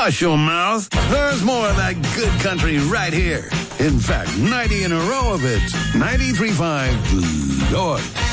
Hush your mouth. There's more of that good country right here. In fact, 90 in a row of it. 93.5 Joy.